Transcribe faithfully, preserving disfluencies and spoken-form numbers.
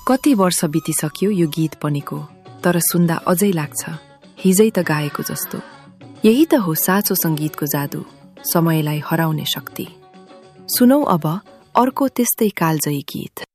कति वर्ष बितिसक्यो यो गीत बनेको, तर सुन्दा अझै लाग्छ हिजै त गाएको जस्तो। यही त हो साँचो संगीतको जादु, समयलाई हराउने शक्ति। सुनौ अब अर्को त्यस्तै कालजयी गीत।